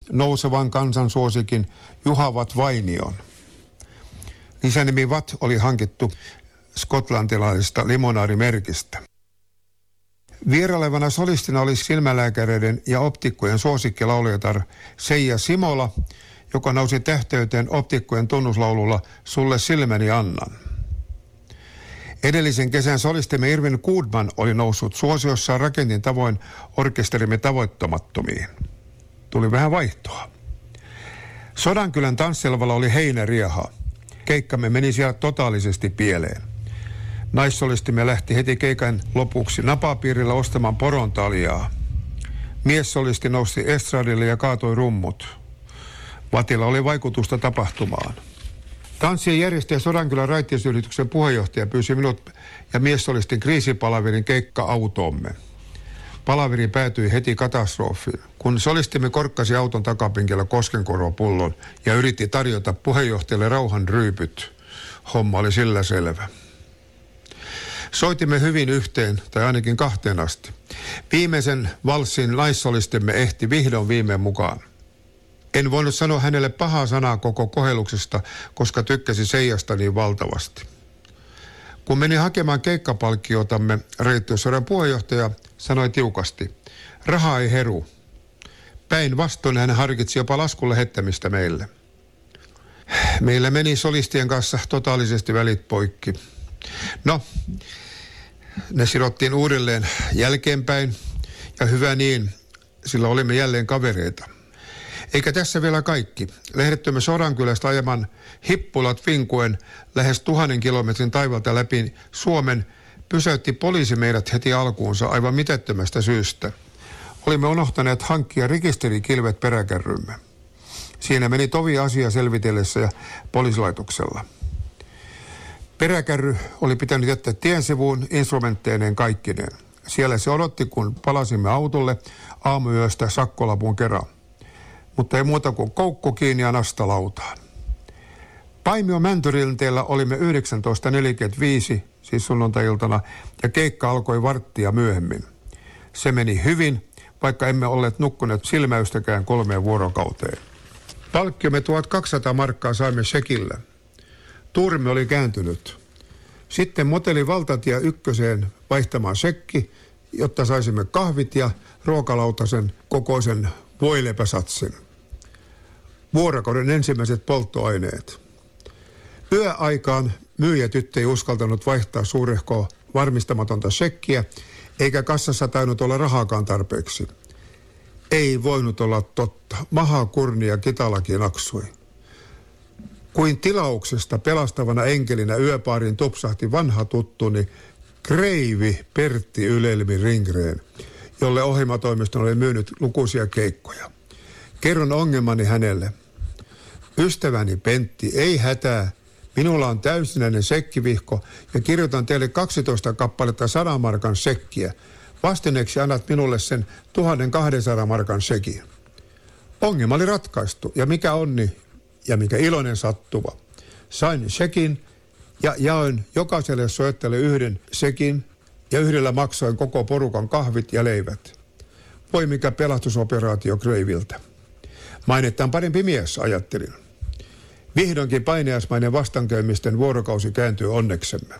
nousevan kansansuosikin Juha Vatt-Vainion. Lisänimi Watt oli hankittu skotlantilaisesta limonaarimerkistä. Vierailevana solistina oli silmälääkäreiden ja optikkojen suosikkilaulajatar Seija Simola, joka nousi tähteyteen optikkojen tunnuslaululla Sulle silmäni annan. Edellisen kesän solistimme Irvin Goodman oli noussut suosiossaan rakentin tavoin orkesterimme tavoittamattomiin. Tuli vähän vaihtoa. Sodankylän tanssilavalla oli heinärieha. Keikkamme meni siellä totaalisesti pieleen. Naissolistimme lähti heti keikan lopuksi napapiirillä ostamaan porontaljaa. Miessolisti nousi estradille ja kaatoi rummut. Vatilla oli vaikutusta tapahtumaan. Tanssien järjestäjä Sodankylän raittiusyrityksen puheenjohtaja pyysi minut ja miessolistin kriisipalaverin keikka-automme. Palaveri päätyi heti katastrofiin, kun solistimme korkkasi auton takapenkillä koskenkorvapullon ja yritti tarjota puheenjohtajalle rauhan ryypyt. Homma oli sillä selvä. Soitimme hyvin yhteen, tai ainakin 2 asti. Viimeisen valssin naissolistimme ehti vihdoin viimein mukaan. En voinut sanoa hänelle pahaa sanaa koko kohelluksesta, koska tykkäsi Seijasta niin valtavasti. Kun meni hakemaan keikkapalkkiotamme, Reittiössodan puheenjohtaja sanoi tiukasti, raha ei heru. Päinvastoin hän harkitsi jopa laskun lähettämistä meille. Meillä meni solistien kanssa totaalisesti välit poikki. No, ne sidottiin uudelleen jälkeenpäin ja hyvä niin, sillä olimme jälleen kavereita. Eikä tässä vielä kaikki. Lähdettymme Sodankylästä ajaman hippulat vinkuen lähes 1000 kilometrin taivalta läpi Suomen pysäytti poliisi meidät heti alkuunsa aivan mitättömästä syystä. Olimme unohtaneet hankkia rekisterikilvet peräkärrymme. Siinä meni tovi asia selvitellessä ja poliisilaitoksella. Peräkärry oli pitänyt jättää tiensivuun instrumentteineen kaikkineen. Siellä se odotti, kun palasimme autolle aamuyöstä sakkolapun kerran. Mutta ei muuta kuin koukku kiinni ja nasta lautaan. Paimio Mäntyrinteellä olimme 19.45, siis sunnuntai-iltana, ja keikka alkoi varttia myöhemmin. Se meni hyvin, vaikka emme olleet nukkuneet silmäystäkään 3 vuorokauteen. Palkkiomme 1200 markkaa saimme sekillä. Tuurimme oli kääntynyt. Sitten moteli valtatie 1 vaihtamaan sekki, jotta saisimme kahvit ja ruokalautasen kokoisen voilepäsatsin. Vuorokauden ensimmäiset polttoaineet. Yöaikaan myyjätyttö ei uskaltanut vaihtaa suurehkoa varmistamatonta sekkiä, eikä kassassa tainnut olla rahaakaan tarpeeksi. Ei voinut olla totta. Maha, kurni ja kitalaki naksui. Kuin tilauksesta pelastavana enkelinä yöpaarin tupsahti vanha tuttuni Kreivi Pertti Ylelmi Ringreen, jolle ohjelmatoimiston oli myynyt lukuisia keikkoja. Kerron ongelmani hänelle. Ystäväni Pentti, ei hätää. Minulla on täysinäinen sekkivihko ja kirjoitan teille 12 kappaletta 100 markan sekkiä. Vastineeksi annat minulle sen 1200 markan sekin. Ongelma oli ratkaistu ja mikä onni ja mikä iloinen sattuva. Sain sekin ja jaoin jokaiselle soittajalle 1 sekin ja yhdellä maksoin koko porukan kahvit ja leivät. Voi mikä pelastusoperaatio Kreiviltä. Mainettaan parempi mies, ajattelin. Vihdoinkin painiaismainen vastankäymisten vuorokausi kääntyy onneksemme.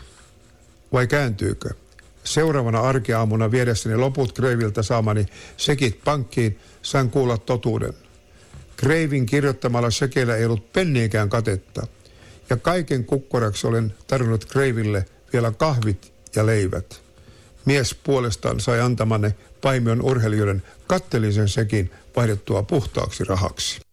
Vai kääntyykö? Seuraavana arkiaamuna viedessäni loput Kreiviltä saamani sekit pankkiin sain kuulla totuuden. Kreivin kirjoittamalla sekeillä ei ollut penniikään katetta. Ja kaiken kukkuraksi olen tarjonnut Kreiville vielä kahvit ja leivät. Mies puolestaan sai antamanne Paimion urheilijoiden kattelisen sekin vaihdettua puhtaaksi rahaksi.